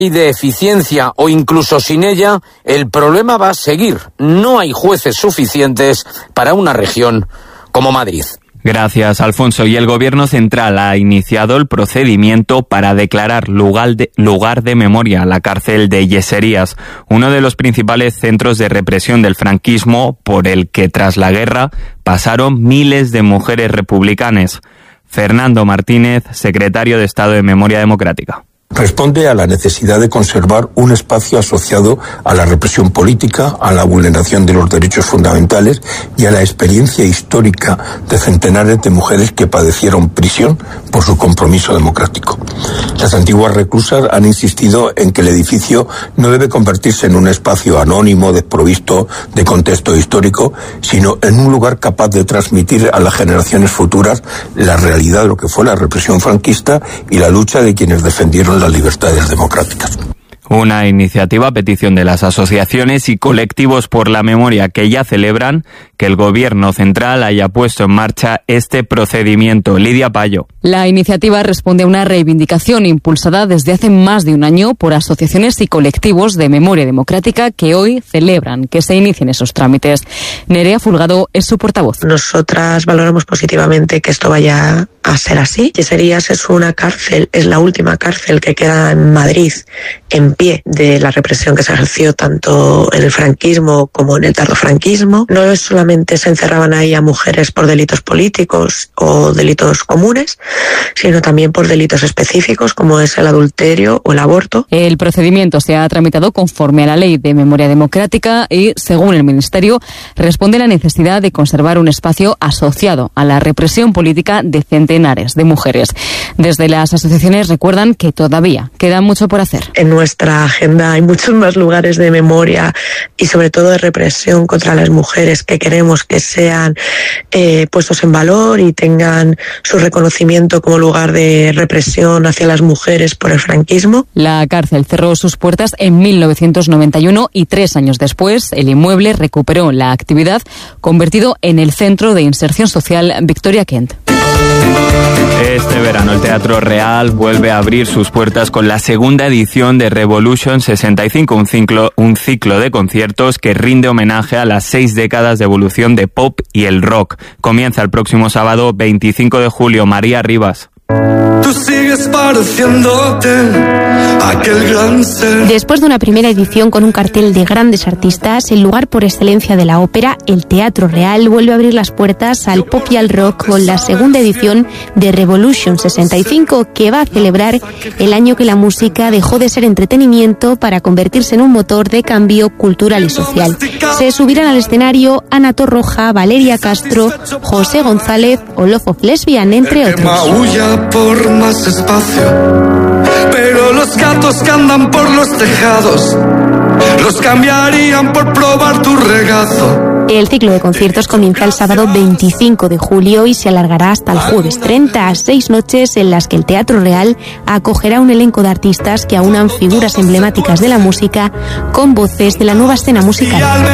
y de eficiencia o incluso sin ella, el problema va a seguir. No hay jueces suficientes para una región como Madrid. Gracias, Alfonso. Y el Gobierno Central ha iniciado el procedimiento para declarar lugar de memoria la cárcel de Yeserías, uno de los principales centros de represión del franquismo por el que tras la guerra pasaron miles de mujeres republicanas. Fernando Martínez, secretario de Estado de Memoria Democrática. Responde a la necesidad de conservar un espacio asociado a la represión política, a la vulneración de los derechos fundamentales y a la experiencia histórica de centenares de mujeres que padecieron prisión por su compromiso democrático. Las antiguas reclusas han insistido en que el edificio no debe convertirse en un espacio anónimo, desprovisto de contexto histórico, sino en un lugar capaz de transmitir a las generaciones futuras la realidad de lo que fue la represión franquista y la lucha de quienes defendieron las libertades democráticas. Una iniciativa a petición de las asociaciones y colectivos por la memoria que ya celebran que el Gobierno Central haya puesto en marcha este procedimiento. Lidia Payo. La iniciativa responde a una reivindicación impulsada desde hace más de un año por asociaciones y colectivos de memoria democrática que hoy celebran que se inicien esos trámites. Nerea Fulgado es su portavoz. Nosotras valoramos positivamente que esto vaya a ser así. Yeserías es una cárcel, es la última cárcel que queda en Madrid en pie de la represión que se ejerció tanto en el franquismo como en el tardofranquismo. No solamente se encerraban ahí a mujeres por delitos políticos o delitos comunes, sino también por delitos específicos como es el adulterio o el aborto. El procedimiento se ha tramitado conforme a la Ley de Memoria Democrática y, según el Ministerio, responde a la necesidad de conservar un espacio asociado a la represión política de centenares de mujeres. Desde las asociaciones recuerdan que todavía queda mucho por hacer. En nuestra agenda hay muchos más lugares de memoria y sobre todo de represión contra las mujeres que queremos que sean puestos en valor y tengan su reconocimiento como lugar de represión hacia las mujeres por el franquismo. La cárcel cerró sus puertas en 1991 y 3 años después el inmueble recuperó la actividad, convertido en el Centro de Inserción Social Victoria Kent. Este verano el Teatro Real vuelve a abrir sus puertas con la segunda edición de Revolution 65, un ciclo de conciertos que rinde homenaje a las 6 décadas de evolución de pop y el rock. Comienza el próximo sábado 25 de julio. María Rivas. Tú sigues pareciéndote aquel gran ser. Después de una primera edición con un cartel de grandes artistas, el lugar por excelencia de la ópera, el Teatro Real, vuelve a abrir las puertas al pop y al rock con la segunda edición de Revolution 65, que va a celebrar el año que la música dejó de ser entretenimiento para convertirse en un motor de cambio cultural y social. Se subirán al escenario Ana Torroja, Valeria Castro, José González o Love of Lesbian, entre otros. Por más espacio, pero los gatos que andan por los tejados los cambiarían por probar tu regazo. El ciclo de conciertos comienza el sábado 25 de julio y se alargará hasta el jueves 30, 6 noches en las que el Teatro Real acogerá un elenco de artistas que aunan figuras emblemáticas de la música con voces de la nueva escena musical.